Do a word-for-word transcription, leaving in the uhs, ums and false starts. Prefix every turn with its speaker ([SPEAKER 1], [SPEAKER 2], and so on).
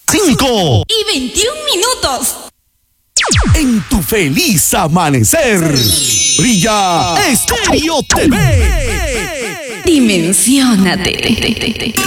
[SPEAKER 1] cinco
[SPEAKER 2] y veintiún minutos.
[SPEAKER 1] En tu feliz amanecer, brilla Estéreo T V.
[SPEAKER 2] Dimensiónate.